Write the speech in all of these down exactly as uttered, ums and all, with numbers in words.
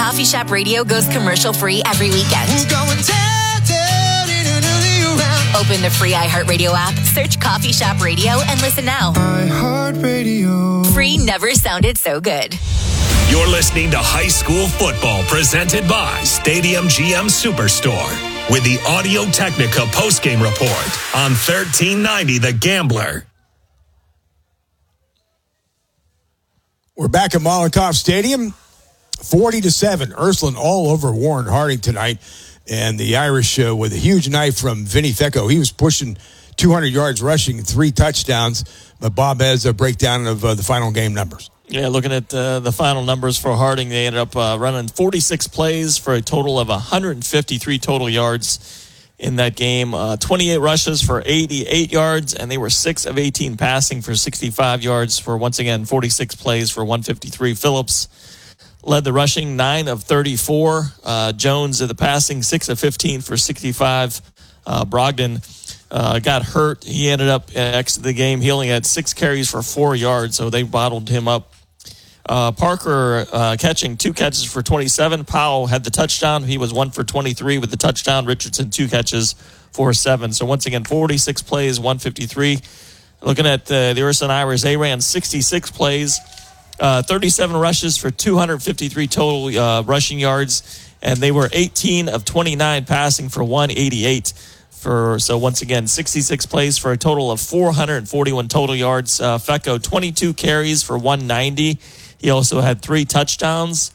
Coffee Shop Radio goes commercial-free every weekend. We're going down, down, in a new round. Open the free iHeartRadio app, search Coffee Shop Radio, and listen now. iHeartRadio. Free never sounded so good. You're listening to High School Football presented by Stadium G M Superstore with the Audio Technica postgame report on thirteen ninety The Gambler. We're back at Molotov Stadium, forty to seven. Ursuline all over Warren Harding tonight. And the Irish uh, with a huge night from Vinny Fecco. He was pushing two hundred yards rushing, three touchdowns. But Bob has a breakdown of uh, the final game numbers. Yeah, looking at uh, the final numbers for Harding, they ended up uh, running forty-six plays for a total of one hundred fifty-three total yards in that game. Uh, twenty-eight rushes for eighty-eight yards, and they were six of eighteen passing for sixty-five yards for, once again, forty-six plays for one fifty-three. Phillips led the rushing, nine of thirty-four. Uh, Jones at the passing, six of fifteen for sixty-five. Uh, Brogdon uh, got hurt. He ended up uh, exiting the game. He only had six carries for four yards, so they bottled him up. Uh, Parker uh, catching two catches for twenty-seven. Powell had the touchdown. He was one for twenty-three with the touchdown. Richardson, two catches for seven. So once again, forty-six plays, one fifty-three. Looking at uh, the Ursuline Irish, they ran sixty-six plays, uh, thirty-seven rushes for two hundred fifty-three total uh, rushing yards, and they were eighteen of twenty-nine passing for one eighty-eight. For, so once again, sixty-six plays for a total of four hundred forty-one total yards. Uh, Fecco, twenty-two carries for one ninety. He also had three touchdowns.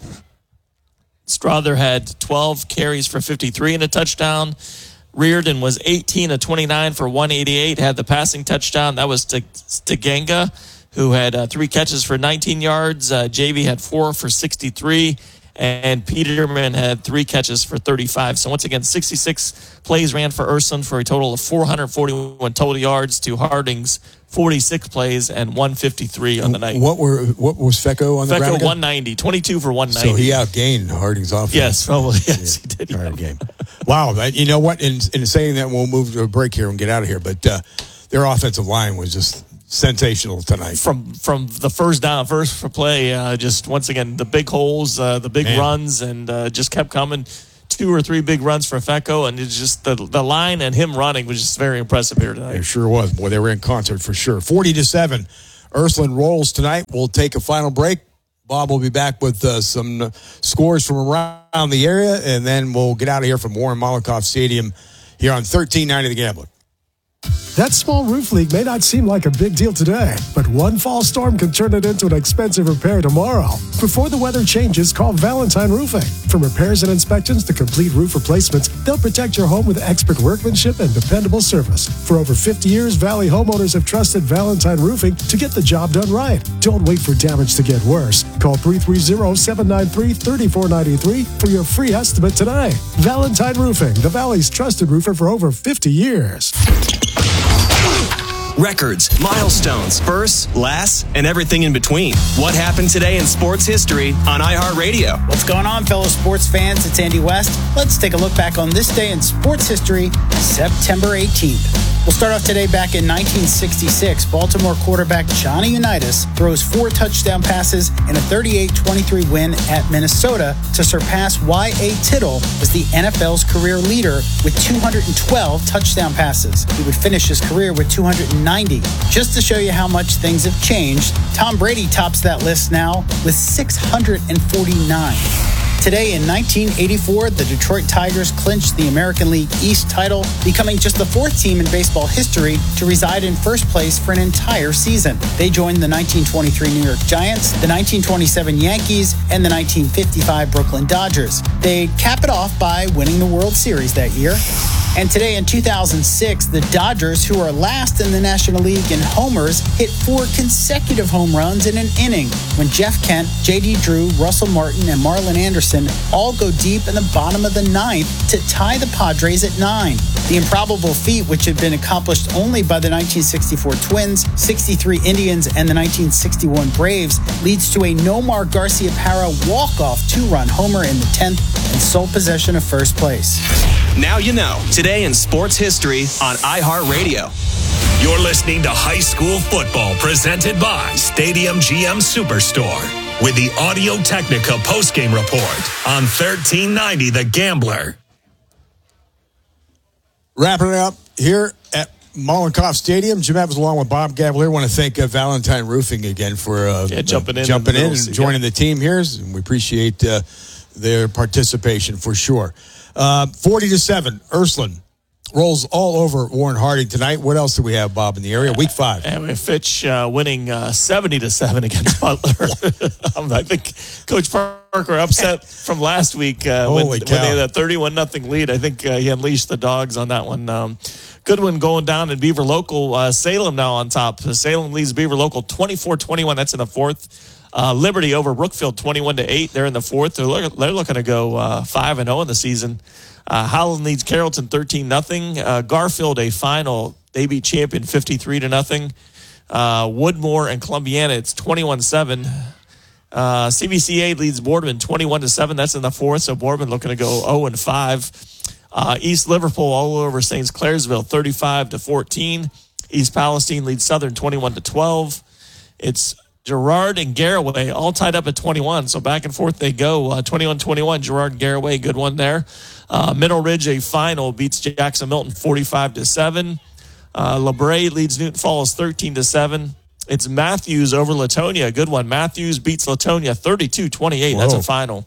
Strother had twelve carries for fifty-three and a touchdown. Reardon was eighteen of twenty-nine for one eighty-eight, had the passing touchdown. That was Stiganga, who had uh, three catches for nineteen yards. Uh, J V had four for sixty-three. And Peterman had three catches for thirty-five. So once again, sixty-six plays ran for Ursuline for a total of four hundred forty-one total yards to Harding's forty-six plays and one fifty-three on the night. What were what was Fecco on the ground? Fecco one ninety, twenty-two for one ninety. So he outgained Harding's offense. Yes, probably. Yes, he did. Entire game. Wow. That, you know what? In, in saying that, we'll move to a break here and get out of here. But uh, their offensive line was just sensational tonight. From from the first down, first for play, uh, just once again, the big holes, uh, the big Man. runs, and uh, just kept coming. Two or three big runs for Fecco, and it's just the the line and him running was just very impressive here tonight. It sure was. Boy, they were in concert for sure. forty to seven. Ursuline rolls tonight. We'll take a final break. Bob will be back with uh, some uh, scores from around the area, and then we'll get out of here from Warren Molotov Stadium here on thirteen ninety The Gambler. That small roof leak may not seem like a big deal today, but one fall storm can turn it into an expensive repair tomorrow. Before the weather changes, call Valentine Roofing. From repairs and inspections to complete roof replacements, they'll protect your home with expert workmanship and dependable service. For over fifty years, Valley homeowners have trusted Valentine Roofing to get the job done right. Don't wait for damage to get worse. Call three three zero, seven nine three, three four nine three for your free estimate today. Valentine Roofing, the Valley's trusted roofer for over fifty years. Records, milestones, firsts, lasts, and everything in between. What happened today in sports history on iHeartRadio? What's going on, fellow sports fans? It's Andy West. Let's take a look back on this day in sports history, September eighteenth. We'll start off today back in nineteen sixty-six. Baltimore quarterback Johnny Unitas throws four touchdown passes in a thirty-eight twenty-three win at Minnesota to surpass Y A Tittle as the N F L's career leader with two hundred twelve touchdown passes. He would finish his career with two hundred ninety. Just to show you how much things have changed, Tom Brady tops that list now with six hundred forty-nine. Today in nineteen eighty-four, the Detroit Tigers clinched the American League East title, becoming just the fourth team in baseball history to reside in first place for an entire season. They joined the nineteen twenty-three New York Giants, the nineteen twenty-seven Yankees, and the nineteen fifty-five Brooklyn Dodgers. They'd cap it off by winning the World Series that year. And today in two thousand six, the Dodgers, who are last in the National League in homers, hit four consecutive home runs in an inning when Jeff Kent, J D Drew, Russell Martin, and Marlon Anderson all go deep in the bottom of the ninth to tie the Padres at nine. The improbable feat, which had been accomplished only by the nineteen sixty-four Twins, sixty-three Indians, and the nineteen sixty-one Braves, leads to a Nomar Garciaparra walk-off two-run homer in the tenth and sole possession of first place. Now you know. Today in sports history on iHeartRadio. You're listening to High School Football presented by Stadium G M Superstore with the Audio Technica postgame report on thirteen ninety The Gambler. Wrapping it up here at Mollenkoff Stadium. Jim Evans along with Bob Gavalier. I want to thank uh, Valentine Roofing again for uh, yeah, jumping in, jumping in, in and and joining yeah. the team here. And we appreciate uh, their participation for sure. Uh, forty to seven, Ursuline rolls all over Warren Harding tonight. What else do we have, Bob, in the area? Week five. And we have Fitch uh, winning uh, seventy to seven against Butler. um, I think Coach Parker upset from last week uh, when, when they had that thirty-one nothing lead. I think uh, he unleashed the dogs on that one. Um, good one going down in Beaver Local. Uh, Salem now on top. Salem leads Beaver Local twenty-four twenty-one. That's in the fourth. Uh, Liberty over Brookfield twenty-one to eight. They're in the fourth. They're, look, they're looking to go uh, five and oh in the season. Uh, Howland leads Carrollton thirteen nothing. Uh, Garfield, a final. They beat Champion fifty-three to nothing. Uh, Woodmore and Columbiana, it's twenty-one seven. Uh, C B C A leads Boardman twenty-one to seven. That's in the fourth. So Boardman looking to go oh and five. Uh, East Liverpool all over Saint Clairsville thirty-five to fourteen. East Palestine leads Southern twenty-one to twelve. It's Girard and Garraway all tied up at twenty-one. So back and forth they go. Uh, twenty-one twenty-one. Girard and Garraway, good one there. Uh, Middle Ridge, a final, beats Jackson Milton forty-five to seven. Uh, LeBray leads Newton Falls thirteen to seven. It's Matthews over Latonia, a good one. Matthews beats Latonia thirty-two twenty-eight. That's a final.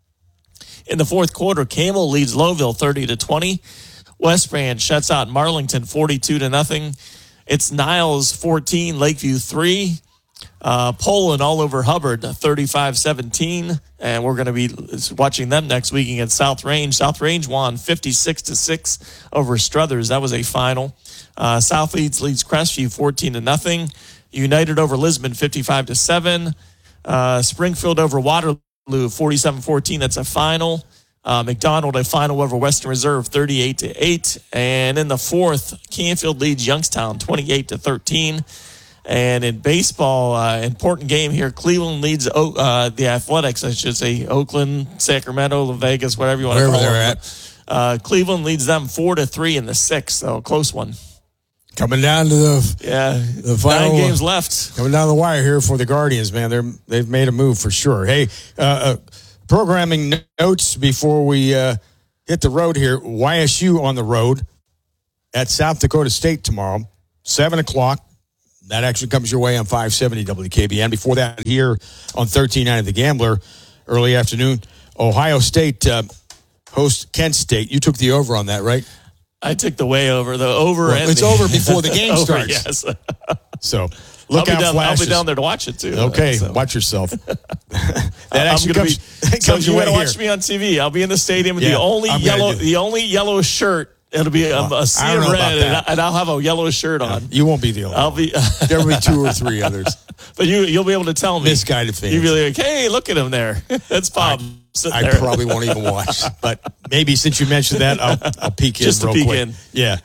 In the fourth quarter, Camel leads Lowville thirty to twenty. West Branch shuts out Marlington forty-two to nothing. It's Niles fourteen, Lakeview three. Uh, Poland all over Hubbard, thirty-five seventeen, and we're going to be watching them next week against South Range. South Range won fifty-six to six over Struthers. That was a final. Uh, South Leeds leads Crestview fourteen to nothing. United over Lisbon, fifty-five to seven. Uh, Springfield over Waterloo, forty-seven fourteen. That's a final. Uh, McDonald, a final over Western Reserve, thirty-eight to eight. And in the fourth, Canfield leads Youngstown, twenty-eight to thirteen. And in baseball, uh, important game here. Cleveland leads uh, the Athletics, I should say, Oakland, Sacramento, Las Vegas, whatever you want to call they're them. at. Uh, Cleveland leads them four to three in the sixth, so a close one. Coming down to the yeah the final nine games left. Coming down the wire here for the Guardians, man. They're they've made a move for sure. Hey, uh, uh, programming notes before we uh, hit the road here. Y S U on the road at South Dakota State tomorrow, seven o'clock. That actually comes your way on five seventy W K B N. Before that, here on thirteen ninety The Gambler, early afternoon, Ohio State uh, hosts Kent State. You took the over on that, right? I took the way over. The over. Well, and it's the, over before the game over, starts. Yes. So look I'll out, down, flashes. I'll be down there to watch it too. Okay, so. watch yourself. that I'm actually gonna comes, be, comes so your you way got to here. watch me on T V. I'll be in the stadium with Yeah, the only I'm yellow, gonna do- the only yellow shirt. It'll be a, a sea I don't of know about red, that. and, I, and I'll have a yellow shirt on. You won't be the only I'll one. be. There will be two or three others. But you, you'll be able to tell me. Misguided fans. You'll be like, hey, look at him there. That's Bob. sitting I there. probably won't even watch. But maybe since you mentioned that, I'll, I'll peek in Just to real peek quick. in. Yeah.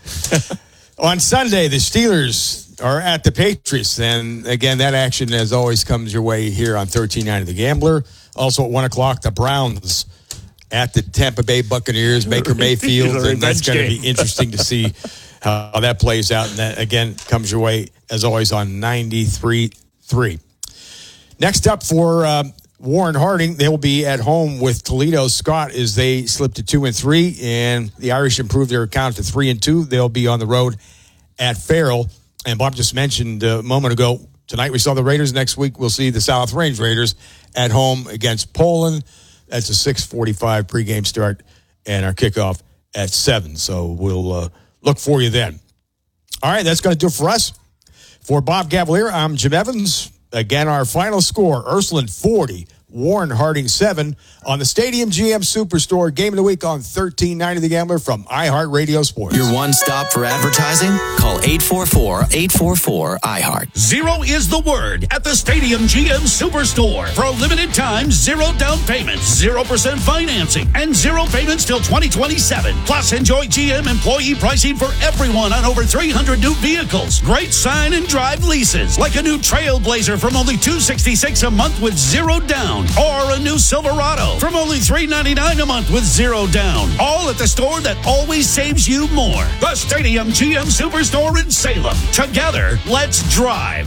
On Sunday, the Steelers are at the Patriots. And again, that action, as always, comes your way here on thirteen ninety The Gambler. Also at one o'clock, the Browns at the Tampa Bay Buccaneers, Baker Mayfield. And that's going to be interesting to see how that plays out. And that, again, comes your way, as always, on ninety-three three. Next up for um, Warren Harding, they will be at home with Toledo Scott as they slip to two and three, and the Irish improved their account to three and two. They'll be on the road at Farrell. And Bob just mentioned a moment ago, tonight we saw the Raiders. Next week we'll see the South Range Raiders at home against Poland. That's a six forty-five pregame start, and our kickoff at seven. So we'll uh, look for you then. All right, that's going to do it for us. For Bob Gavalier, I'm Jim Evans. Again, our final score, Ursuline forty, Warren Harding seven on the Stadium G M Superstore Game of the Week on thirteen ninety The Gambler from iHeartRadio Sports. Your one stop for advertising? Call eight four four, eight four four, I heart. Zero is the word at the Stadium G M Superstore. For a limited time, zero down payments, zero percent financing, and zero payments till twenty twenty-seven. Plus, enjoy G M employee pricing for everyone on over three hundred new vehicles. Great sign and drive leases, like a new Trailblazer from only two hundred sixty-six dollars a month with zero down. Or a new Silverado from only three hundred ninety-nine dollars a month with zero down. All at the store that always saves you more. The Stadium G M Superstore in Salem. Together, let's drive.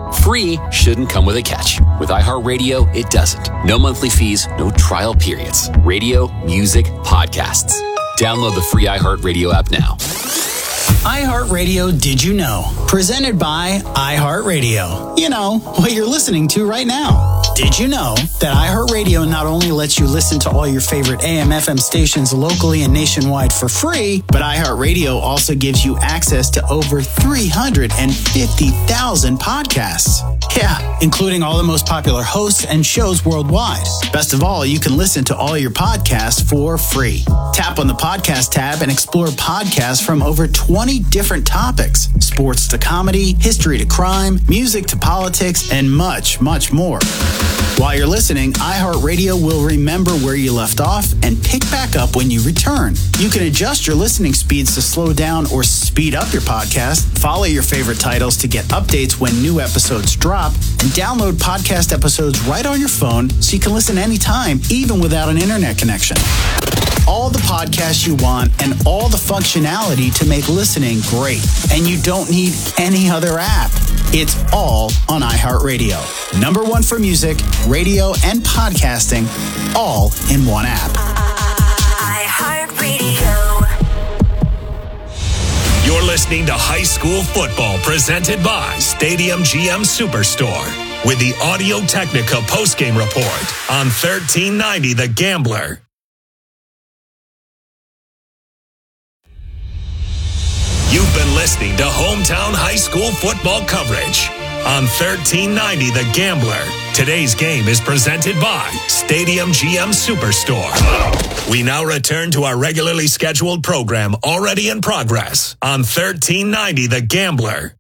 Free shouldn't come with a catch. With iHeartRadio, it doesn't. No monthly fees, no trial periods. Radio, music, podcasts. Download the free iHeartRadio app now. iHeartRadio Did You Know? Presented by iHeartRadio. You know, what you're listening to right now. Did you know that iHeartRadio not only lets you listen to all your favorite A M F M stations locally and nationwide for free, but iHeartRadio also gives you access to over three hundred fifty thousand podcasts. Yeah, including all the most popular hosts and shows worldwide. Best of all, you can listen to all your podcasts for free. Tap on the podcast tab and explore podcasts from over twenty different topics. Sports to comedy, history to crime, music to politics, and much, much more. While you're listening, iHeartRadio will remember where you left off and pick back up when you return. You can adjust your listening speeds to slow down or speed up your podcast, follow your favorite titles to get updates when new episodes drop, and download podcast episodes right on your phone so you can listen anytime, even without an internet connection. All the podcasts you want and all the functionality to make listening great. And you don't need any other app. It's all on iHeartRadio. Number one for music, radio, and podcasting, all in one app. iHeartRadio. You're listening to High School Football presented by Stadium G M Superstore with the Audio Technica postgame report on thirteen ninety The Gambler. You've been listening to Hometown High School football coverage on thirteen ninety The Gambler. Today's game is presented by Stadium G M Superstore. We now return to our regularly scheduled program already in progress on thirteen ninety The Gambler.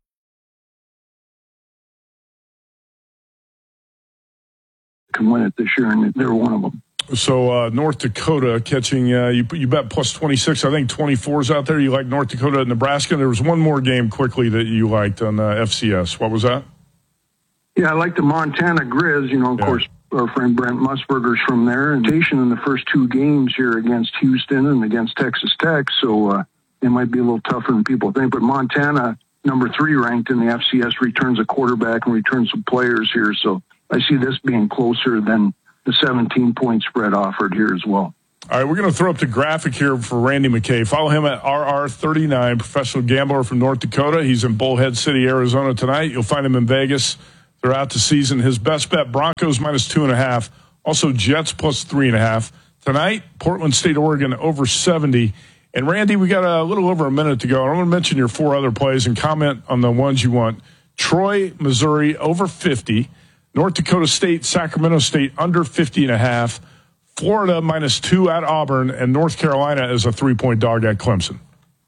Can win it this year, and they're one of them. So uh, North Dakota catching, uh, you you bet plus twenty-six. I think twenty-four is out there. You like North Dakota and Nebraska. There was one more game quickly that you liked on uh, F C S. What was that? Yeah, I like the Montana Grizz. You know, of yeah. course, our friend Brent Musburger's from there. And in the first two games here against Houston and against Texas Tech. So uh, it might be a little tougher than people think. But Montana, number three ranked in the F C S, returns a quarterback and returns some players here. So I see this being closer than the seventeen-point spread offered here as well. All right, we're going to throw up the graphic here for Randy McKay. Follow him at R R thirty-nine, professional gambler from North Dakota. He's in Bullhead City, Arizona tonight. You'll find him in Vegas throughout the season. His best bet, Broncos minus two and a half. Also, Jets plus three and a half. Tonight, Portland State, Oregon over seventy. And Randy, we got a little over a minute to go. I want to mention your four other plays and comment on the ones you want. Troy, Missouri over fifty. North Dakota State, Sacramento State under fifty and a half. Florida minus two at Auburn, and North Carolina is a three-point dog at Clemson.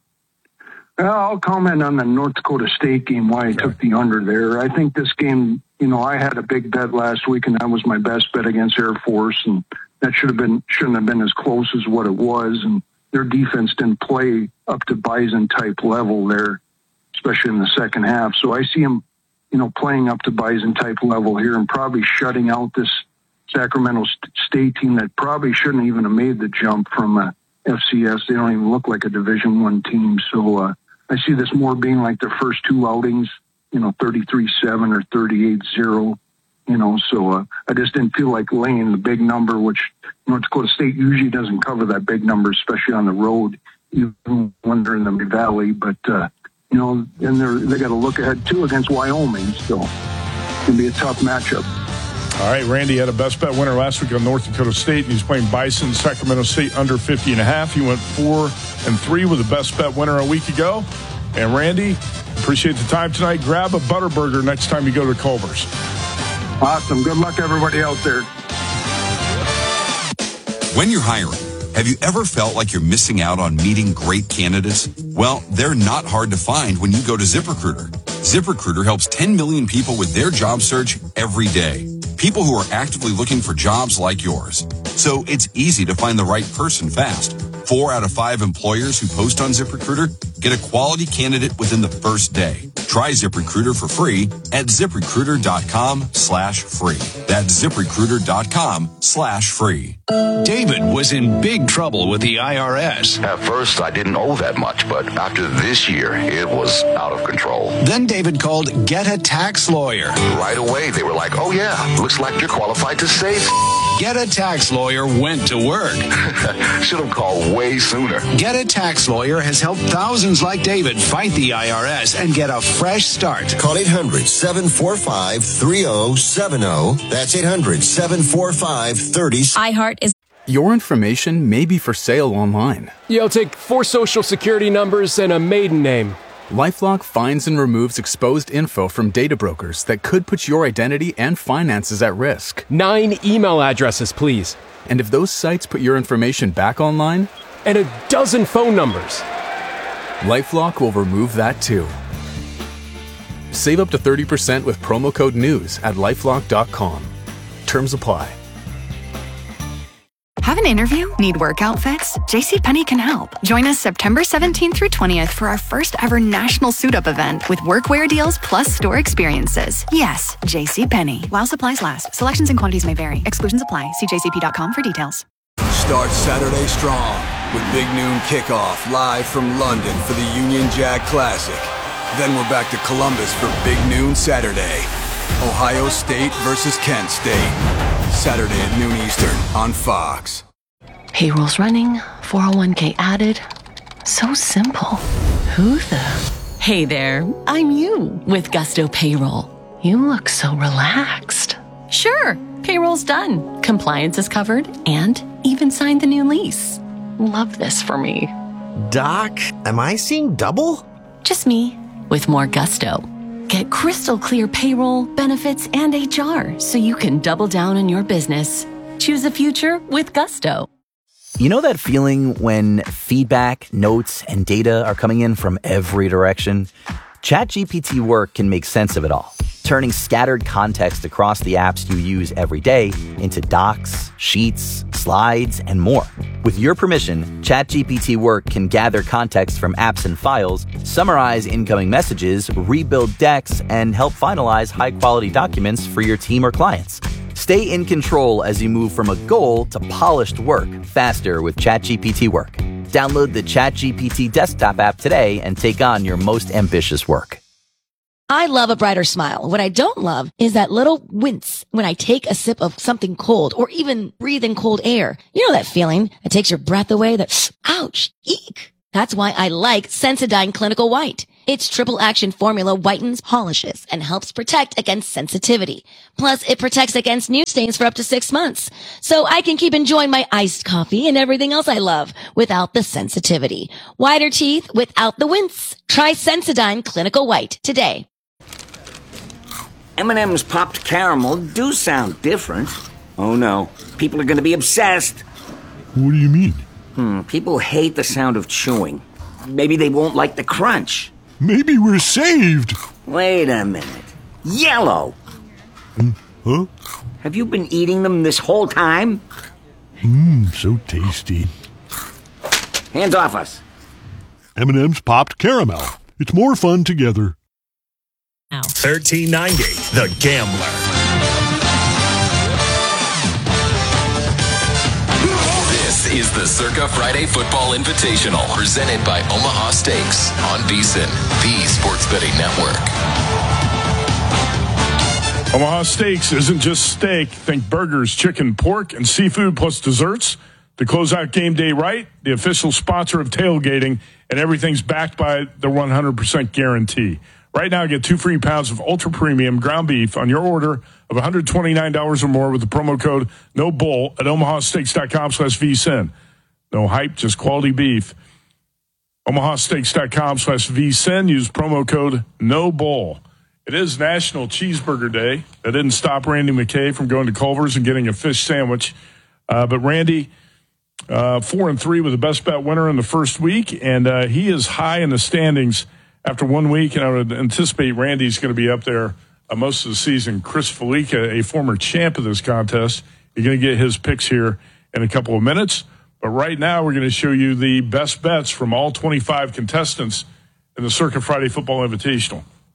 I'll comment on the North Dakota State game, why I okay. took the under there. I think this game, you know, I had a big bet last week, and that was my best bet against Air Force, and that should have been shouldn't have been as close as what it was. And their defense didn't play up to Bison type level there, especially in the second half. So I see them, you know, playing up to Bison type level here and probably shutting out this Sacramento State team that probably shouldn't even have made the jump from uh, F C S. They don't even look like a Division One team. So uh, I see this more being like their first two outings, you know, thirty-three seven or thirty-eight zero, you know. So uh, I just didn't feel like laying the big number, which North Dakota State usually doesn't cover that big number, especially on the road, even when they're in the Valley. But, uh, you know, and they're, they got to look ahead, too, against Wyoming still. It's going to be a tough matchup. All right, Randy had a best bet winner last week on North Dakota State, and he's playing Bison, Sacramento State under fifty and a half. He went four and three with a best bet winner a week ago. And Randy, appreciate the time tonight. Grab a Butterburger next time you go to Culver's. Awesome. Good luck, everybody out there. When you're hiring, have you ever felt like you're missing out on meeting great candidates? Well, they're not hard to find when you go to ZipRecruiter. ZipRecruiter helps ten million people with their job search every day. People who are actively looking for jobs like yours. So it's easy to find the right person fast. Four out of five employers who post on ZipRecruiter get a quality candidate within the first day. Try ZipRecruiter for free at ZipRecruiter.com slash free. That's ZipRecruiter.com slash free. David was in big trouble with the I R S. At first, I didn't owe that much, but after this year, it was out of control. Then David called Get a Tax Lawyer. Right away, they were like, oh yeah, looks like you're qualified to save. Get a Tax Lawyer went to work. Should have called way sooner. Get a Tax Lawyer has helped thousands like David fight the I R S and get a fresh start. Call eight hundred, seven four five, three oh seven oh. That's eight hundred, seven four five, three oh. iHeart is... Your information may be for sale online. Yeah, I'll take four social security numbers and a maiden name. LifeLock finds and removes exposed info from data brokers that could put your identity and finances at risk. Nine email addresses, please. And if those sites put your information back online? And a dozen phone numbers. LifeLock will remove that too. Save up to thirty percent with promo code NEWS at LifeLock dot com. Terms apply. Have an interview? Need work outfits? JCPenney can help. Join us September seventeenth through twentieth for our first ever national suit-up event with workwear deals plus store experiences. Yes, JCPenney. While supplies last. Selections and quantities may vary. Exclusions apply. See J C P dot com for details. Start Saturday strong with Big Noon Kickoff live from London for the Union Jack Classic. Then we're back to Columbus for Big Noon Saturday. Ohio State versus Kent State. Saturday at noon Eastern on Fox. Payroll's running, four oh one k added. So simple. Who the? Hey there, I'm you with Gusto Payroll. You look so relaxed. Sure, payroll's done. Compliance is covered and even signed the new lease. Love this for me. Doc, am I seeing double? Just me with more gusto. Get crystal clear payroll, benefits, and H R so you can double down on your business. Choose a future with Gusto. You know that feeling when feedback, notes, and data are coming in from every direction? ChatGPT Work can make sense of it all, turning scattered context across the apps you use every day into docs, sheets, slides, and more. With your permission, ChatGPT Work can gather context from apps and files, summarize incoming messages, rebuild decks, and help finalize high-quality documents for your team or clients. Stay in control as you move from a goal to polished work faster with ChatGPT Work. Download the ChatGPT desktop app today and take on your most ambitious work. I love a brighter smile. What I don't love is that little wince when I take a sip of something cold or even breathe in cold air. You know that feeling that takes your breath away, that ouch, eek. That's why I like Sensodyne Clinical White. Its triple action formula whitens, polishes, and helps protect against sensitivity. Plus, it protects against new stains for up to six months. So I can keep enjoying my iced coffee and everything else I love without the sensitivity. Whiter teeth without the wince. Try Sensodyne Clinical White today. M and M's popped caramel do sound different. Oh no, people are going to be obsessed. What do you mean? Hmm, people hate the sound of chewing. Maybe they won't like the crunch. Maybe we're saved. Wait a minute. Yellow! Mm, huh? Have you been eating them this whole time? Mmm, so tasty. Hands off us. M and M's popped caramel. It's more fun together. thirteen ninety, The Gambler. This is the Circa Friday Football Invitational, presented by Omaha Steaks on VSiN, the Sports Betting Network. Omaha Steaks isn't just steak. Think burgers, chicken, pork, and seafood plus desserts. To close out game day right, the official sponsor of tailgating, and everything's backed by the one hundred percent guarantee. Right now, get two free pounds of ultra-premium ground beef on your order of one hundred twenty-nine dollars or more with the promo code NOBULL at omahasteaks.com slash VSiN. No hype, just quality beef. omahasteaks.com slash VSiN. Use promo code NOBULL. It is National Cheeseburger Day. That didn't stop Randy McKay from going to Culver's and getting a fish sandwich. Uh, but Randy, uh, four and three with the best bet winner in the first week, and uh, he is high in the standings after one week, and I would anticipate Randy's going to be up there uh, most of the season. Chris Felica, a former champ of this contest, you're going to get his picks here in a couple of minutes. But right now, we're going to show you the best bets from all twenty-five contestants in the Circa Friday Football Invitational.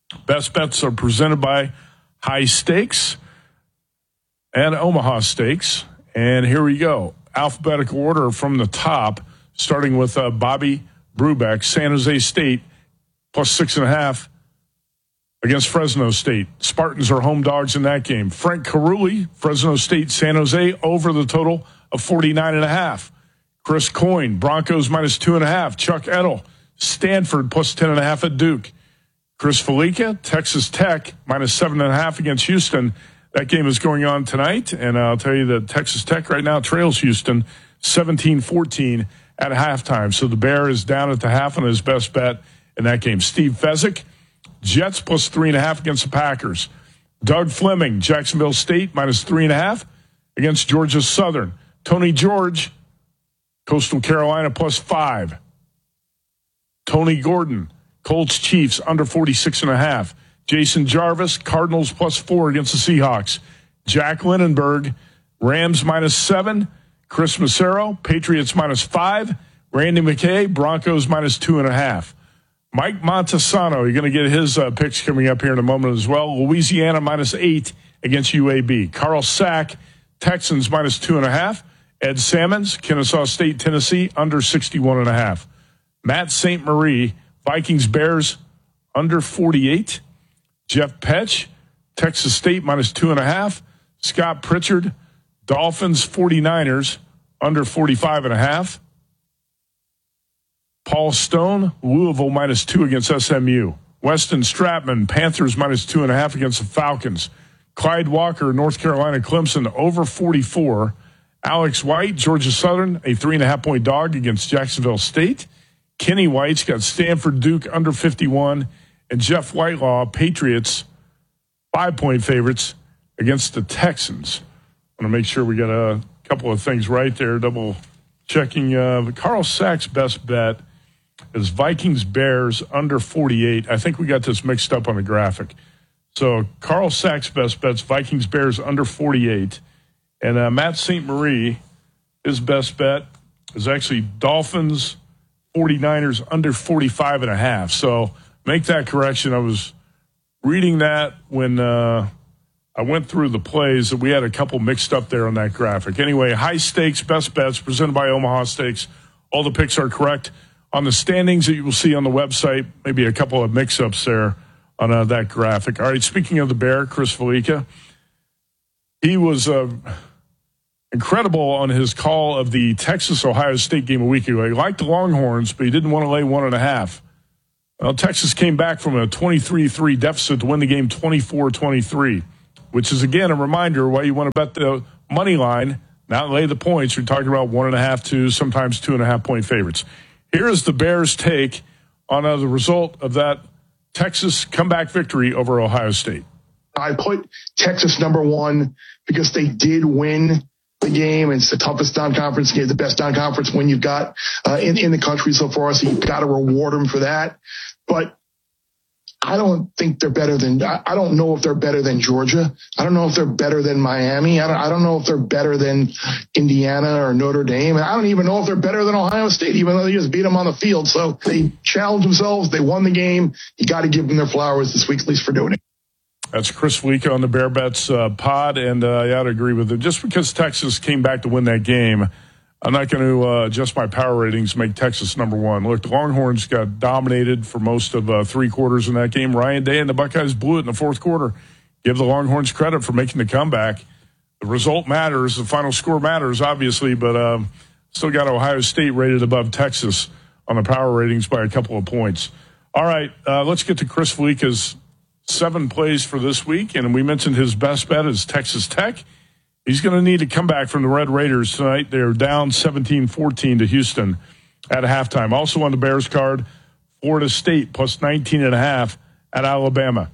Best bets are presented by High Stakes and Omaha Steaks. And here we go. Alphabetical order from the top, starting with uh, Bobby Brubeck, San Jose State, plus six and a half against Fresno State. Spartans are home dogs in that game. Frank Carulli, Fresno State, San Jose, over the total of forty-nine and a half. Chris Coyne, Broncos minus two and a half. Chuck Edel, Stanford, plus ten and a half at Duke. Chris Felica, Texas Tech, minus seven and a half against Houston. That game is going on tonight, and I'll tell you that Texas Tech right now trails Houston seventeen fourteen at halftime. So the Bear is down at the half on his best bet in that game. Steve Fezzik, Jets plus three and a half against the Packers. Doug Fleming, Jacksonville State minus three and a half against Georgia Southern. Tony George, Coastal Carolina plus five. Tony Gordon, Colts Chiefs under forty-six and a half. Jason Jarvis, Cardinals plus four against the Seahawks. Jack Lindenberg, Rams minus seven. Chris Massero, Patriots minus five. Randy McKay, Broncos minus two and a half. Mike Montesano, you're going to get his uh, picks coming up here in a moment as well. Louisiana minus eight against U A B. Carl Sack, Texans minus two and a half. Ed Salmons, Kennesaw State, Tennessee, under sixty-one and a half. Matt Saint Marie, Vikings Bears, under forty-eight. Jeff Petch, Texas State, minus two and a half. Scott Pritchard, Dolphins, forty-niners, under forty-five and a half. Paul Stone, Louisville, minus two against S M U. Weston Stratman, Panthers, minus two and a half against the Falcons. Clyde Walker, North Carolina, Clemson, over forty-four. Alex White, Georgia Southern, a three and a half point dog against Jacksonville State. Kenny White's got Stanford Duke under fifty-one. And Jeff Whitelaw, Patriots, five-point favorites against the Texans. I want to make sure we got a couple of things right there. Double checking. Uh, Carl Sack's best bet is Vikings Bears under forty-eight. I think we got this mixed up on the graphic. So Carl Sack's best bet's Vikings Bears under forty-eight. And uh, Matt Saint Marie, his best bet is actually Dolphins, forty-niners under forty-five and a half. So make that correction. I was reading that when uh, I went through the plays that we had a couple mixed up there on that graphic. Anyway, High Stakes best bets presented by Omaha Steaks. All the picks are correct. On the standings that you will see on the website, maybe a couple of mix-ups there on uh, that graphic. All right, speaking of the Bear, Chris Felica, he was uh, incredible on his call of the Texas-Ohio State game a week ago. He liked the Longhorns, but he didn't want to lay one and a half. Well, Texas came back from a twenty-three three deficit to win the game twenty-four twenty-three, which is, again, a reminder why you want to bet the money line, not lay the points. You're talking about one and a half, two, sometimes two and a half point favorites. Here is the Bears' take on uh, the result of that Texas comeback victory over Ohio State. I put Texas number one because they did win the game. It's the toughest non-conference game, the best non-conference win you've got uh, in, in the country so far. So you've got to reward them for that. But I don't think they're better than, I, I don't know if they're better than Georgia. I don't know if they're better than Miami. I don't, I don't know if they're better than Indiana or Notre Dame. I don't even know if they're better than Ohio State, even though they just beat them on the field. So they challenged themselves. They won the game. You got to give them their flowers this week, at least for doing it. That's Chris Felica on the Bear Bets uh, pod, and uh, I ought to agree with him. Just because Texas came back to win that game, I'm not going to uh, adjust my power ratings, make Texas number one. Look, the Longhorns got dominated for most of uh, three quarters in that game. Ryan Day and the Buckeyes blew it in the fourth quarter. Give the Longhorns credit for making the comeback. The result matters. The final score matters, obviously, but um, still got Ohio State rated above Texas on the power ratings by a couple of points. All right, uh, let's get to Chris Felica's seven plays for this week, and we mentioned his best bet is Texas Tech. He's going to need to come back from the Red Raiders tonight. They're down seventeen fourteen to Houston at halftime. Also on the Bears card, Florida State plus nineteen and a half at Alabama.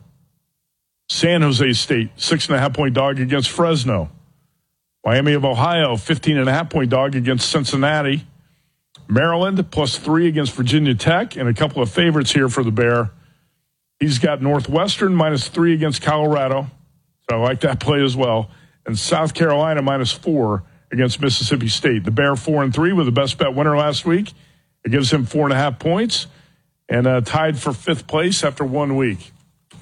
San Jose State, six and a half point dog against Fresno. Miami of Ohio, fifteen and a half point dog against Cincinnati. Maryland plus three against Virginia Tech, and a couple of favorites here for the Bear. He's got Northwestern minus three against Colorado. So I like that play as well. And South Carolina minus four against Mississippi State. The Bear four and three with the best bet winner last week. It gives him four and a half points and uh, tied for fifth place after one week.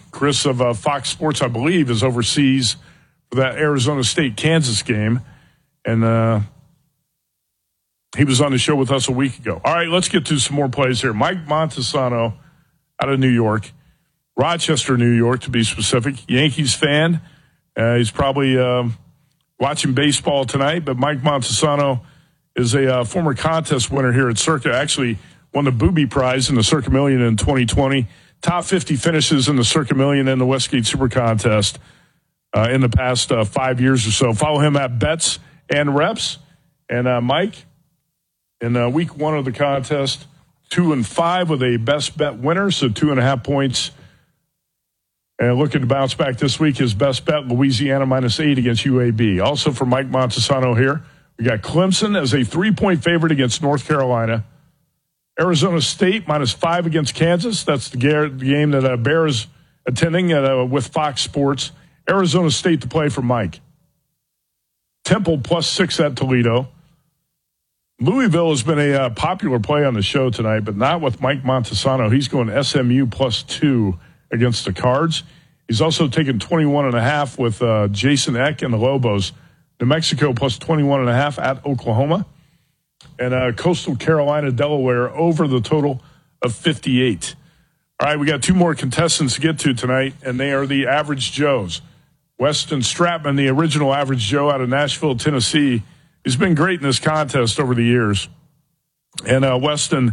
Chris of uh, Fox Sports, I believe, is overseas for that Arizona State-Kansas game. And uh, he was on the show with us a week ago. All right, let's get to some more plays here. Mike Montesano out of New York, Rochester, New York, to be specific. Yankees fan. Uh, he's probably um, watching baseball tonight, but Mike Montesano is a uh, former contest winner here at Circa. Actually won the Booby Prize in the Circa Million in twenty twenty. Top fifty finishes in the Circa Million and the Westgate Super Contest uh, in the past uh, five years or so. Follow him at Bets and Reps. And uh, Mike, in uh, week one of the contest, two and five with a best bet winner, so two and a half points. And looking to bounce back this week, his best bet, Louisiana minus eight against U A B. Also for Mike Montesano here, we got Clemson as a three-point favorite against North Carolina. Arizona State minus five against Kansas. That's the game that uh, Bear is attending at, uh, with Fox Sports. Arizona State to play for Mike. Temple plus six at Toledo. Louisville has been a uh, popular play on the show tonight, but not with Mike Montesano. He's going S M U plus two against the Cards. He's also taken twenty-one and a half with uh, Jason Eck and the Lobos. New Mexico plus twenty-one and a half at Oklahoma. And uh, Coastal Carolina, Delaware over the total of fifty-eight. All right, we got two more contestants to get to tonight, and they are the Average Joes. Weston Stratman, the original Average Joe out of Nashville, Tennessee. He's been great in this contest over the years. And uh, Weston,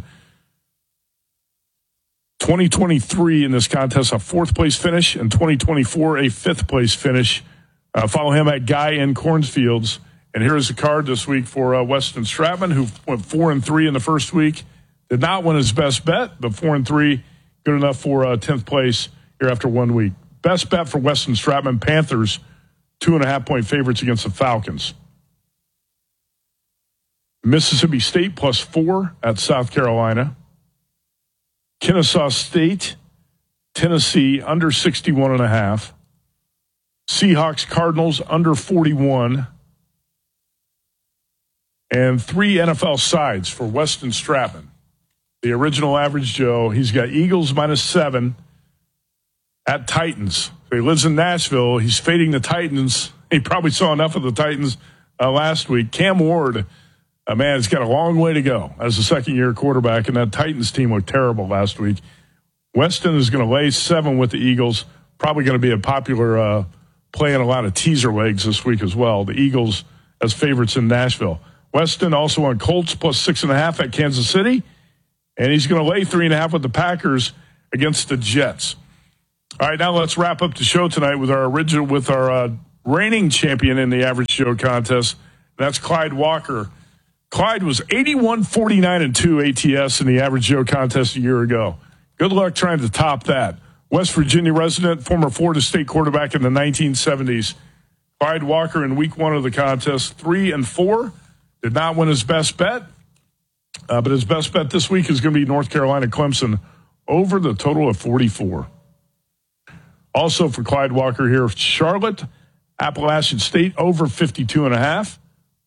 twenty twenty-three in this contest, a fourth-place finish, and twenty twenty-four, a fifth-place finish. Uh, follow him at Guy in Cornfields. And here is a card this week for uh, Weston Stratman, who went four and three in the first week. Did not win his best bet, but four and three, good enough for uh, tenth place here after one week. Best bet for Weston Stratman, Panthers, two and a half point favorites against the Falcons. Mississippi State plus four at South Carolina. Kennesaw State, Tennessee under sixty-one and a half. Seahawks Cardinals under forty-one. And three N F L sides for Weston Stratman. The original Average Joe. He's got Eagles minus seven at Titans. He lives in Nashville. He's fading the Titans. He probably saw enough of the Titans uh, last week. Cam Ward, uh, man, has got a long way to go as a second-year quarterback, and that Titans team looked terrible last week. Weston is going to lay seven with the Eagles. Probably going to be a popular uh, play in a lot of teaser legs this week as well. The Eagles as favorites in Nashville. Weston also on Colts plus six and a half at Kansas City. And he's going to lay three and a half with the Packers against the Jets. All right, now let's wrap up the show tonight with our original, with our uh, reigning champion in the Average Joe contest. That's Clyde Walker. Clyde was eighty-one, forty-nine, and two A T S in the Average Joe contest a year ago. Good luck trying to top that. West Virginia resident, former Florida State quarterback in the nineteen seventies. Clyde Walker in week one of the contest, three and four. Did not win his best bet, uh, but his best bet this week is going to be North Carolina Clemson over the total of forty-four. Also for Clyde Walker here, Charlotte, Appalachian State over fifty-two and a half.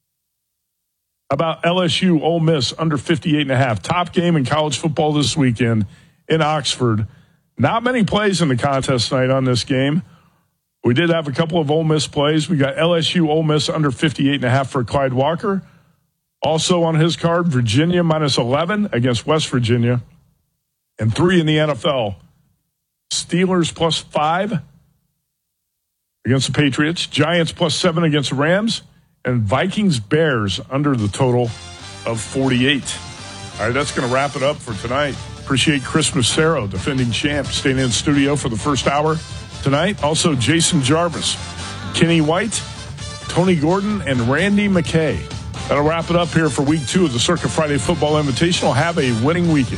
About L S U, Ole Miss under fifty-eight and a half. Top game in college football this weekend in Oxford. Not many plays in the contest tonight on this game. We did have a couple of Ole Miss plays. We got L S U, Ole Miss under fifty-eight and a half for Clyde Walker. Also on his card, Virginia minus eleven against West Virginia. And three in the N F L. Steelers plus five against the Patriots. Giants plus seven against the Rams. And Vikings Bears under the total of forty-eight. All right, that's going to wrap it up for tonight. Appreciate Chris Massaro, defending champ, staying in studio for the first hour tonight. Also, Jason Jarvis, Kenny White, Tony Gordon, and Randy McKay. That'll wrap it up here for week two of the Circa Friday Football Invitational. Have a winning weekend.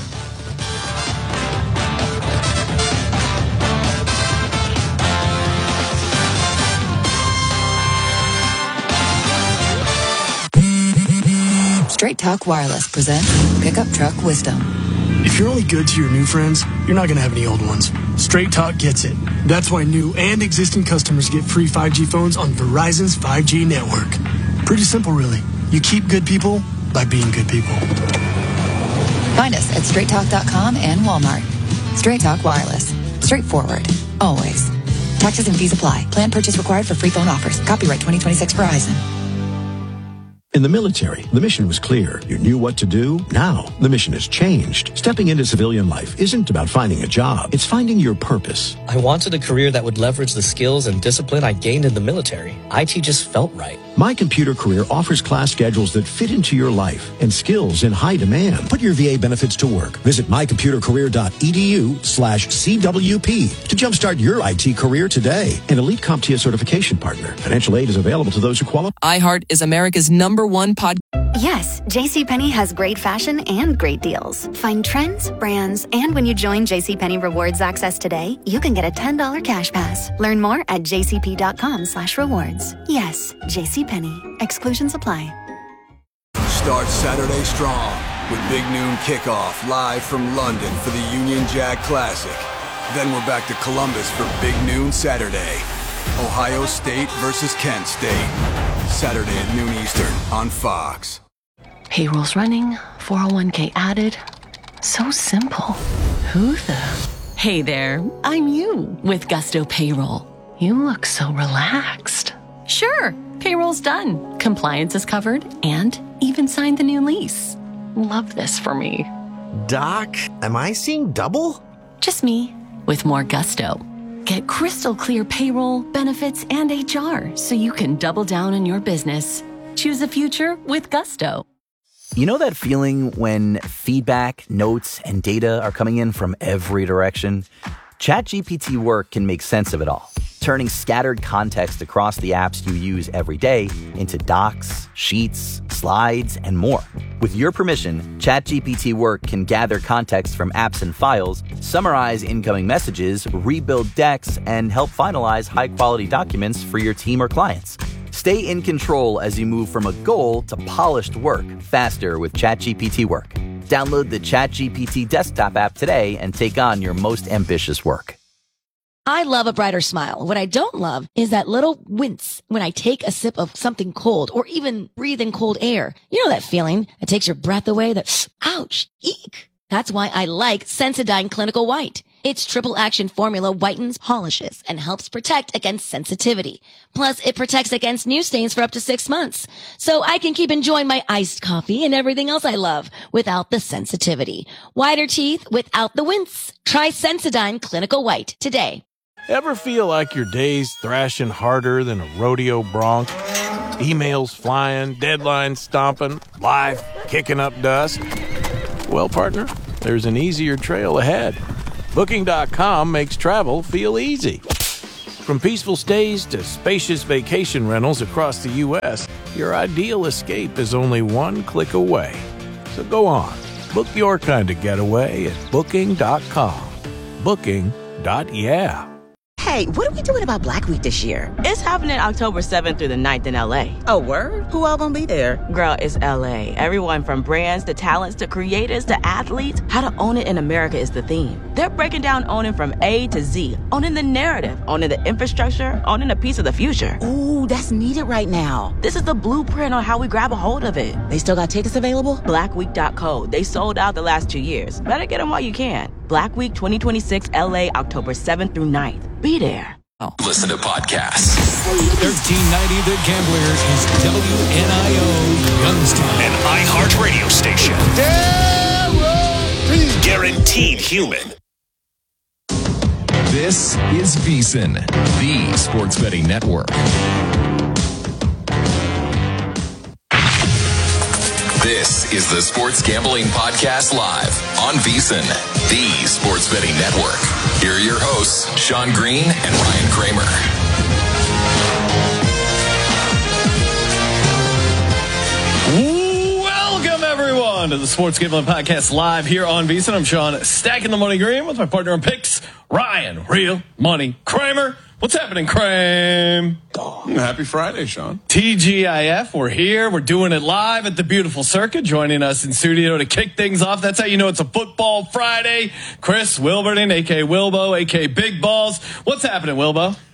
Straight Talk Wireless presents Pickup Truck Wisdom. If you're only good to your new friends, you're not going to have any old ones. Straight Talk gets it. That's why new and existing customers get free five G phones on Verizon's five G network. Pretty simple, really. You keep good people by being good people. Find us at straight talk dot com and Walmart. Straight Talk Wireless. Straightforward. Always. Taxes and fees apply. Plan purchase required for free phone offers. Copyright twenty twenty-six Verizon. In the military, the mission was clear. You knew what to do. Now, the mission has changed. Stepping into civilian life isn't about finding a job. It's finding your purpose. I wanted a career that would leverage the skills and discipline I gained in the military. I T just felt right. My Computer Career offers class schedules that fit into your life and skills in high demand. Put your V A benefits to work. Visit mycomputercareer.edu slash CWP to jumpstart your I T career today. An elite CompTIA certification partner. Financial aid is available to those who qualify. iHeart is America's number one podcast. Yes, JCPenney has great fashion and great deals. Find trends, brands, and when you join JCPenney Rewards Access today, you can get a ten dollars cash pass. Learn more at jcp.com slash rewards. Yes, JCPenney. Exclusions apply. Start Saturday strong with Big Noon Kickoff live from London for the Union Jack Classic. Then we're back to Columbus for Big Noon Saturday. Ohio State versus Kent State. Saturday at noon Eastern on Fox. Payroll's running, four oh one k added. So simple. Who the? Hey there, I'm you with Gusto Payroll. You look so relaxed. Sure, payroll's done. Compliance is covered and even signed the new lease. Love this for me. Doc, am I seeing double? Just me with more gusto. Get crystal clear payroll, benefits, and H R so you can double down on your business. Choose a future with Gusto. You know that feeling when feedback, notes, and data are coming in from every direction? ChatGPT Work can make sense of it all, turning scattered context across the apps you use every day into docs, sheets, slides, and more. With your permission, ChatGPT Work can gather context from apps and files, summarize incoming messages, rebuild decks, and help finalize high-quality documents for your team or clients. Stay in control as you move from a goal to polished work faster with ChatGPT Work. Download the ChatGPT desktop app today and take on your most ambitious work. I love a brighter smile. What I don't love is that little wince when I take a sip of something cold or even breathe in cold air. You know that feeling that takes your breath away, that ouch, eek. That's why I like Sensodyne Clinical White. Its triple action formula whitens, polishes, and helps protect against sensitivity. Plus, it protects against new stains for up to six months. So I can keep enjoying my iced coffee and everything else I love without the sensitivity. Whiter teeth without the wince. Try Sensodyne Clinical White today. Ever feel like your day's thrashing harder than a rodeo bronc? Emails flying, deadlines stomping, life kicking up dust? Well, partner, there's an easier trail ahead. Booking dot com makes travel feel easy. From peaceful stays to spacious vacation rentals across the U S, your ideal escape is only one click away. So go on, book your kind of getaway at Booking dot com. Booking. Yeah. Hey, what are we doing about Black Week this year? It's happening October seventh through the ninth in L A. Oh, word? Who all gonna be there? Girl, it's L A. Everyone from brands to talents to creators to athletes. How to own it in America is the theme. They're breaking down owning from A to Z. Owning the narrative, owning the infrastructure, owning a piece of the future. Ooh, that's needed right now. This is the blueprint on how we grab a hold of it. They still got tickets available? black week dot co. They sold out the last two years. Better get them while you can. Black Week twenty twenty-six L A, October seventh through ninth. Be there. Listen to podcasts. thirteen ninety The Gambler is W N I O Youngstown. An iHeart radio station. Guaranteed. Guaranteed human. This is VSiN, the sports betting network. This is the Sports Gambling Podcast Live on VSiN, the sports betting network. Here are your hosts, Sean Green and Ryan Kramer. Welcome, everyone, to the Sports Gambling Podcast Live here on VSiN. I'm Sean, stacking the money green with my partner in picks, Ryan, Real Money Kramer. What's happening, Kramer? Happy Friday, Sean. T G I F, we're here. We're doing it live at the beautiful circuit. Joining us in studio to kick things off. That's how you know it's a football Friday. Chris Wilburton, a k a. Wilbo, a k a. Big Balls. What's happening, Wilbo?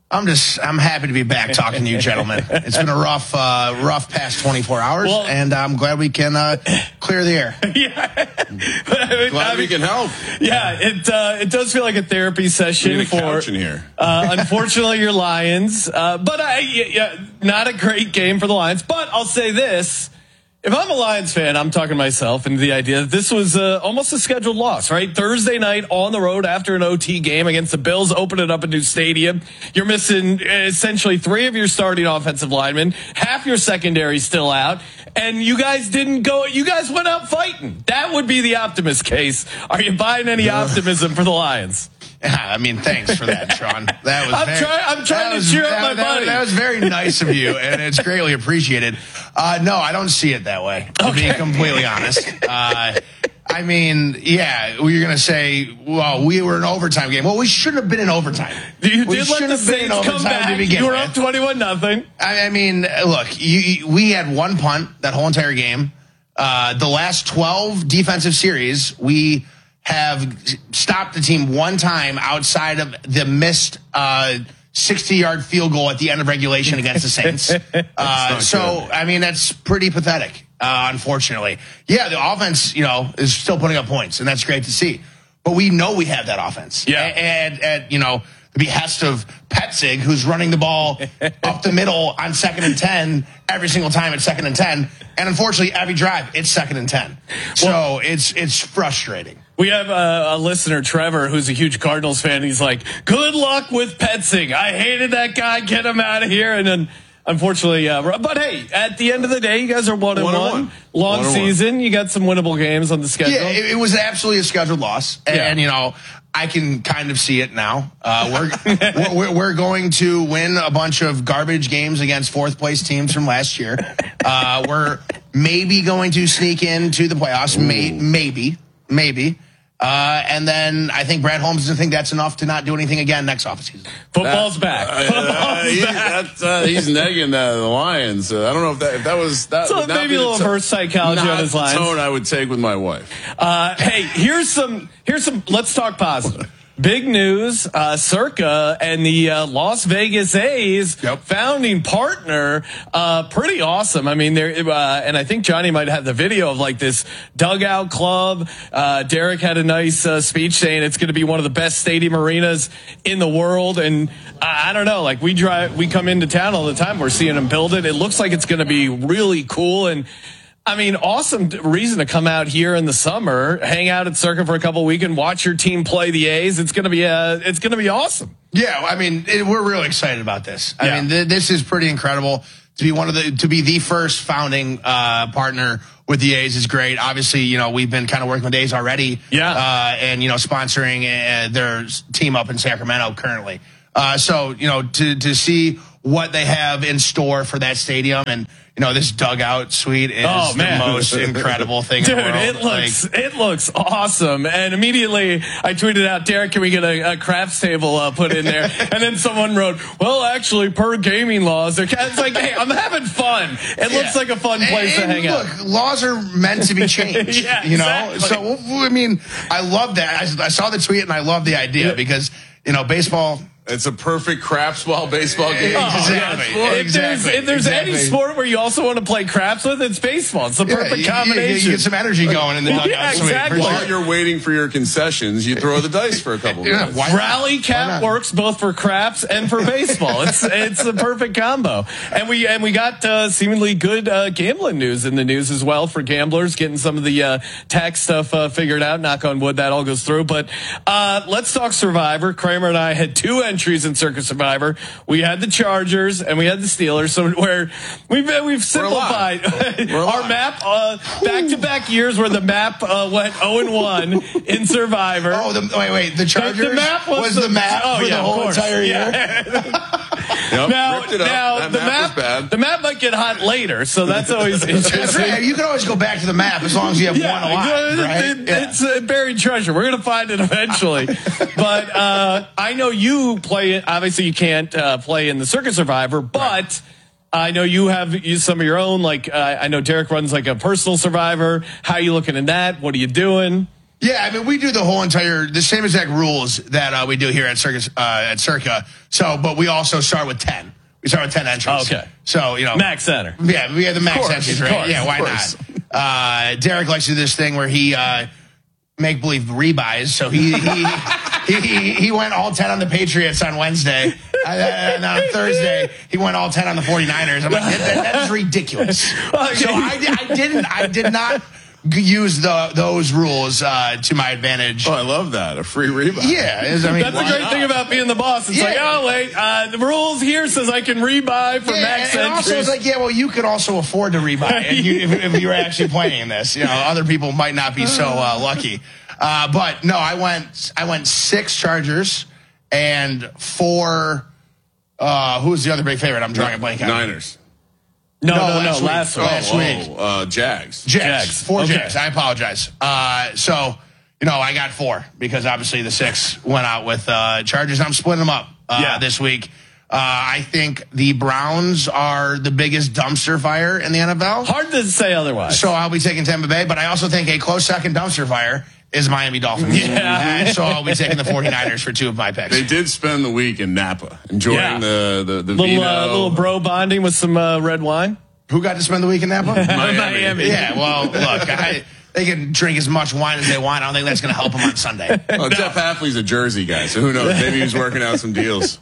I'm just, I'm happy to be back talking to you gentlemen. It's been a rough, uh, rough past twenty-four hours, well, and I'm glad we can uh, clear the air. Yeah. Glad I mean, we can help. Yeah, it uh, it does feel like a therapy session we need a for, couch in here. uh, unfortunately, your Lions. Uh, but I, yeah, not a great game for the Lions. But I'll say this. If I'm a Lions fan, I'm talking to myself into the idea that this was uh, almost a scheduled loss, right? Thursday night on the road after an O T game against the Bills, opening up a new stadium. You're missing essentially three of your starting offensive linemen, half your secondary still out, and you guys didn't go, you guys went out fighting. That would be the optimist case. Are you buying any optimism for the Lions? Yeah, I mean, thanks for that, Sean. That was I'm very, trying. I'm trying to was, cheer up that, my that, buddy. That was very nice of you, and it's greatly appreciated. Uh, no, I don't see it that way. To okay. be completely honest, uh, I mean, yeah, you're going to say, "Well, we were in an overtime game." Well, we shouldn't have been in overtime. You we did let the Saints come back. You were up twenty-one nothing. I, I mean, look, you, you, we had one punt that whole entire game. Uh, the last twelve defensive series, we have stopped the team one time outside of the missed uh, sixty-yard field goal at the end of regulation against the Saints. Uh, so, good. I mean, that's pretty pathetic, uh, unfortunately. Yeah, the offense, you know, is still putting up points, and that's great to see. But we know we have that offense. Yeah. And, at, you know, the behest of Petzig, who's running the ball up the middle on second and ten every single time at second and ten. And unfortunately, every drive, it's second and ten. So well, it's it's frustrating. We have a, a listener, Trevor, who's a huge Cardinals fan. He's like, good luck with Petzig. I hated that guy. Get him out of here. And then, unfortunately, uh, but hey, at the end of the day, you guys are one and one. one. one. Long one season. One. You got some winnable games on the schedule. Yeah, it, it was absolutely a scheduled loss. And, yeah. and, you know, I can kind of see it now. Uh, we're, we're we're going to win a bunch of garbage games against fourth place teams from last year. Uh, we're maybe going to sneak into the playoffs. May, maybe, maybe. Uh, and then I think Brad Holmes doesn't think that's enough to not do anything again next offseason. Football's back. Uh, Football's uh, he's, back. uh, he's negging uh, the Lions. Uh, I don't know if that if that was that. So would not maybe be a little t- reverse psychology not on his Lions. The tone I would take with my wife. Uh, hey, here's some. Here's some. Let's talk positive. Big news, uh, Circa and the uh, Las Vegas A's yep. founding partner. Uh, pretty awesome. I mean, there, uh, and I think Johnny might have the video of like this dugout club. Uh, Derek had a nice uh, speech saying it's going to be one of the best stadium arenas in the world. And I, I don't know, like we drive, we come into town all the time. We're seeing them build it. It looks like it's going to be really cool. And I mean, awesome reason to come out here in the summer, hang out at Circa for a couple of weeks and watch your team play the A's. It's going to be uh, it's going to be awesome. Yeah, I mean, it, we're really excited about this. I yeah. mean, th- this is pretty incredible to be one of the to be the first founding uh, partner with the A's is great. Obviously, you know, we've been kind of working with the A's already, yeah, uh, and you know, sponsoring uh, their team up in Sacramento currently. Uh, so, you know, to to see what they have in store for that stadium and. You know, this dugout suite is oh, man. the most incredible thing Dude, in the world. it looks like, it looks awesome. And immediately I tweeted out, Derek, can we get a, a crafts table uh, put in there? And then someone wrote, well, actually, per gaming laws, they're it's like, hey, I'm having fun. It yeah. looks like a fun place and, to hang look, out. Look, laws are meant to be changed. yeah, you know, exactly. so I mean, I love that. I, I saw the tweet and I love the idea yeah. because you know, baseball. It's a perfect craps ball baseball game. Oh, exactly. If exactly. there's, if there's exactly. any sport where you also want to play craps with, it's baseball. It's the perfect yeah, combination. You, you get some energy going in the dugout. Yeah, exactly. While you're waiting for your concessions, you throw the dice for a couple of minutes. Yeah, Rally cap works both for craps and for baseball. It's it's the perfect combo. And we and we got uh, seemingly good uh, gambling news in the news as well for gamblers, getting some of the uh, tax stuff uh, figured out. Knock on wood, that all goes through. But uh, let's talk Survivor. Kramer and I had two entries in Circus Survivor. We had the Chargers and we had the Steelers. So where we've we've simplified our map uh, back to back years where the map uh, went zero and one in Survivor. Oh, the, wait, wait, the Chargers the, the map was, was the, the map oh, for yeah, the whole entire year. Yeah. Yep, now, now the map, map the map might get hot later, so that's always interesting. That's right. You can always go back to the map as long as you have yeah, one alive. Right? It, yeah. It's a buried treasure. We're gonna find it eventually. But uh, I know you play it. Obviously, you can't uh, play in the Circus Survivor, but. Right. I know you have used some of your own. Like uh, I know Derek runs like a personal Survivor. How are you looking at that? What are you doing? Yeah, I mean, we do the whole entire, the same exact rules that uh, we do here at Circus, uh, at Circa. So, but we also start with ten. We start with ten entries. Okay. So, you know. Max center. Yeah, we have the max course, entries, of right? course, yeah, why not? Uh, Derek likes to do this thing where he, uh, make believe rebuys. So he, he, he, he, he went all ten on the Patriots on Wednesday. And on Thursday, he went all ten on the 49ers. I'm like, that, that, that is ridiculous. So I, I didn't, I did not use the those rules uh, to my advantage. Oh, I love that. A free rebuy. Yeah. I mean, that's the great not? thing about being the boss. It's yeah. like, oh, wait, uh, the rules here says I can rebuy for yeah, max and, and also it's like, yeah, well, you could also afford to rebuy and you, if, if you were actually playing this. You know, other people might not be so uh, lucky. Uh, but no, I went I went six Chargers and four. Uh, who was the other big favorite? I'm drawing a blank out. Niners. No, no, no, last no week. last, oh, last oh, week. Uh, Jags. Jags. Jags. Four okay. Jags. I apologize. Uh, so, you know, I got four because obviously the six went out with uh, Chargers. I'm splitting them up uh, yeah. this week. Uh, I think the Browns are the biggest dumpster fire in the N F L. Hard to say otherwise. So I'll be taking Tampa Bay, but I also think a close second dumpster fire is Miami Dolphins. Yeah. And so I'll be taking the 49ers for two of my picks. They did spend the week in Napa enjoying yeah. the, the, the little, vino. Uh, little bro bonding with some uh, red wine. Who got to spend the week in Napa? Miami. Miami. Yeah, well, look, I, they can drink as much wine as they want. I don't think that's going to help them on Sunday. Well, Jeff Hafley's a Jersey guy, so who knows? Maybe he's working out some deals.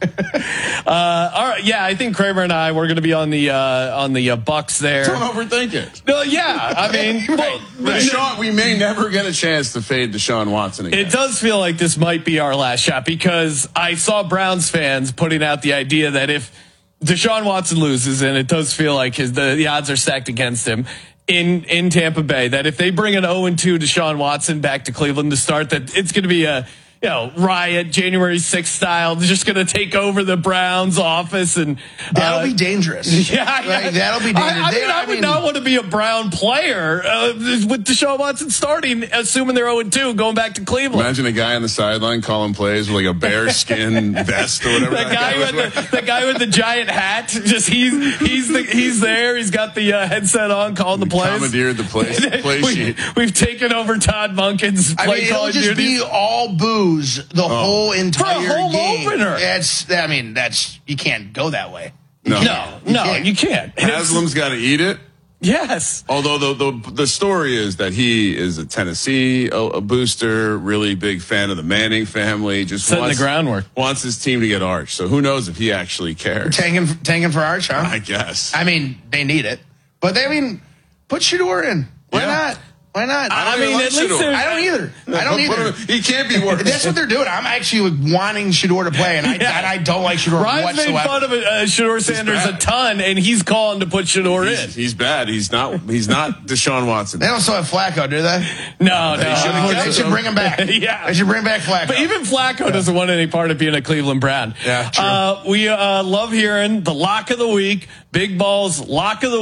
Uh, all right, yeah, I think Kramer and I we're going to be on the uh, on the uh, Bucks there. Don't overthink it. No, yeah, I mean, right. well, Deshaun, we may never get a chance to fade Deshaun Watson again. It does feel like this might be our last shot because I saw Browns fans putting out the idea that if Deshaun Watson loses, and it does feel like his the, the odds are stacked against him in in Tampa Bay, that if they bring an oh and two Deshaun Watson back to Cleveland to start, that it's going to be a you know riot January sixth style. They're just going to take over the Browns office, and that'll uh, be dangerous. Yeah, like, that'll be dangerous. I, I, mean, I, I would mean, not want to be a Brown player uh, with Deshaun Watson starting, assuming they're oh and two, going back to Cleveland. Imagine a guy on the sideline calling plays with like a bear skin vest or whatever. That, that guy, guy with the, the guy with the giant hat, just he's he's the, he's there. He's got the uh, headset on, calling the plays. Commandeered the play, play we, sheet. We've taken over Todd Monken's play I mean, calling it'll just duties. be all booze the oh. whole entire For a home game. opener. That's I mean that's you can't go that way. No, no, you no, can't. you can't. Haslam's got to eat it. Yes. Although the, the the story is that he is a Tennessee a, a booster, really big fan of the Manning family. Just setting wants, the groundwork. Wants his team to get Arch. So who knows if he actually cares? Tanking, tanking for Arch, huh? I guess. I mean, they need it, but they I mean, put Shador in. Why yeah. not? Why not? I, I mean, mean, like at least I don't either. I don't either. He can't be worse. That's what they're doing. I'm actually wanting Shador to play, and I, yeah. and I don't like Shador Ryan's whatsoever. made fun of uh, Shador Sanders a ton, and he's calling to put Shador he's, in. He's bad. He's not. He's not Deshaun Watson. They don't still have Flacco, do they? No, no. They should, they should bring him back. Yeah, they should bring back Flacco. But even Flacco yeah. doesn't want any part of being a Cleveland Brown. Yeah, true. Uh, we uh, love hearing the lock of the week, Big Balls lock of the